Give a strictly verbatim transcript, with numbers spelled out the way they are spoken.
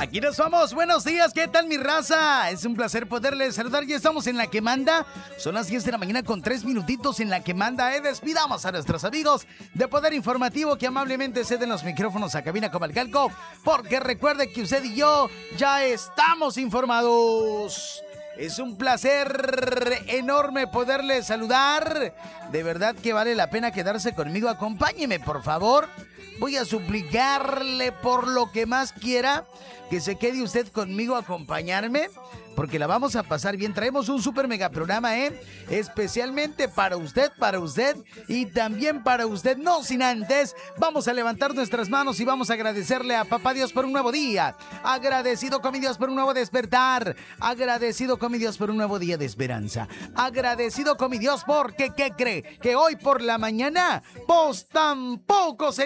Aquí nos vamos, buenos días, ¿qué tal mi raza? Es un placer poderles saludar, ya estamos en La Que Manda. Son las diez de la mañana con tres minutitos en La Que Manda. Eh, despidamos a nuestros amigos de Poder Informativo que amablemente ceden los micrófonos a Cabina Comalcalco, porque recuerde que usted y yo ya estamos informados. Es un placer enorme poderles saludar. De verdad que vale la pena quedarse conmigo. Acompáñeme, por favor. Voy a suplicarle por lo que más quiera que se quede usted conmigo a acompañarme, porque la vamos a pasar bien. Traemos un super mega programa, ¿eh? Especialmente para usted, para usted y también para usted. No sin antes, vamos a levantar nuestras manos y vamos a agradecerle a Papá Dios por un nuevo día. Agradecido con mi Dios por un nuevo despertar. Agradecido con mi Dios por un nuevo día de esperanza. Agradecido con mi Dios porque, ¿qué cree? Que hoy por la mañana, pues tampoco se